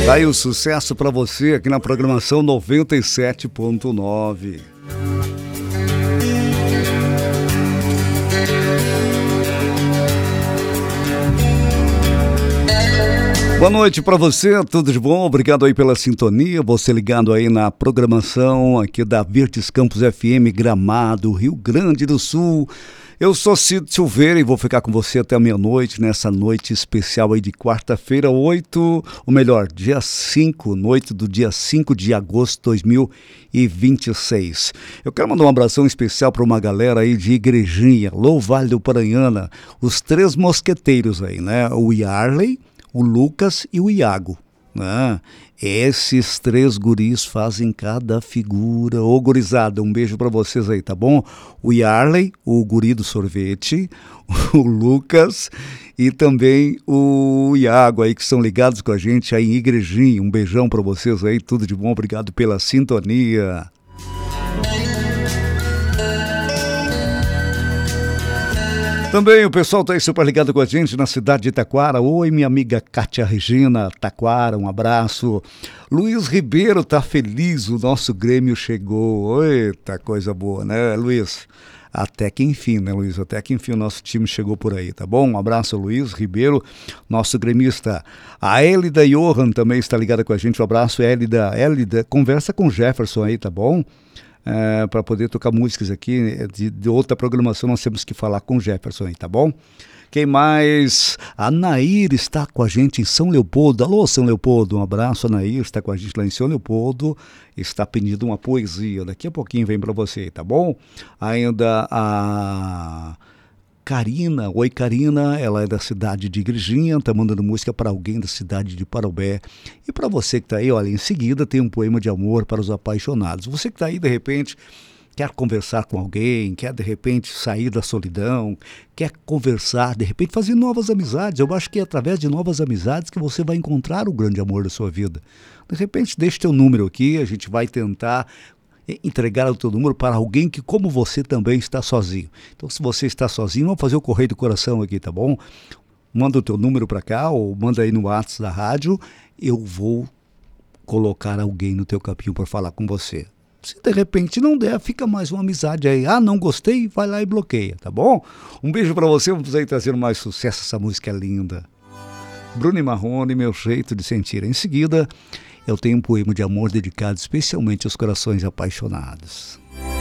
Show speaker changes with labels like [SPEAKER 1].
[SPEAKER 1] Daí o sucesso para você aqui na programação 97.9. Boa noite para você, tudo de bom? Obrigado aí pela sintonia, você ligado aí na programação aqui da Virtus Campus FM Gramado, Rio Grande do Sul. Eu sou Cid Silveira e vou ficar com você até a meia-noite, nessa noite especial aí de quarta-feira, dia 5, noite do dia 5 de agosto de 2026. Eu quero mandar um abração especial para uma galera aí de Igrejinha, Low Vale do Paranhana, os 3 mosqueteiros aí, né? O Yarley, o Lucas e o Iago. Esses 3 guris fazem cada figura. Ô gurizada, um beijo pra vocês aí, tá bom? O Yarley, o guri do sorvete, o Lucas e também o Iago aí, que são ligados com a gente aí em Igrejinha. Um beijão pra vocês aí, tudo de bom, obrigado pela sintonia. Também o pessoal está aí super ligado com a gente na cidade de Taquara. Oi, minha amiga Kátia Regina, Taquara, um abraço. Luiz Ribeiro tá feliz, o nosso Grêmio chegou. Eita, coisa boa, né, Luiz? Até que enfim, né, Luiz? Até que enfim o nosso time chegou por aí, tá bom? Um abraço, Luiz Ribeiro, nosso gremista. A Elida Johan também está ligada com a gente. Um abraço, Elida. Elida, conversa com o Jefferson aí, tá bom? Para poder tocar músicas aqui de outra programação, nós temos que falar com o Jefferson aí, tá bom? Quem mais? A Nair está com a gente em São Leopoldo. Alô, São Leopoldo, um abraço. A Nair está com a gente lá em São Leopoldo, está pedindo uma poesia, daqui a pouquinho vem para você, tá bom? Ainda a Karina, oi Karina, ela é da cidade de Igrejinha, tá mandando música para alguém da cidade de Parobé. E para você que tá aí, olha, em seguida tem um poema de amor para os apaixonados. Você que tá aí, de repente, quer conversar com alguém, quer de repente sair da solidão, quer conversar, de repente fazer novas amizades. Eu acho que é através de novas amizades que você vai encontrar o grande amor da sua vida. De repente, deixa teu número aqui, a gente vai tentar entregar o teu número para alguém que, como você, também está sozinho. Então, se você está sozinho, vamos fazer o correio do coração aqui, tá bom? Manda o teu número para cá ou manda aí no WhatsApp da rádio. Eu vou colocar alguém no teu caminho para falar com você. Se de repente não der, fica mais uma amizade aí. Ah, não gostei? Vai lá e bloqueia, tá bom? Um beijo para você, vamos aí trazendo mais sucesso, essa música é linda. Bruno e Marrone, Meu Jeito de Sentir. Em seguida, eu tenho um poema de amor dedicado especialmente aos corações apaixonados.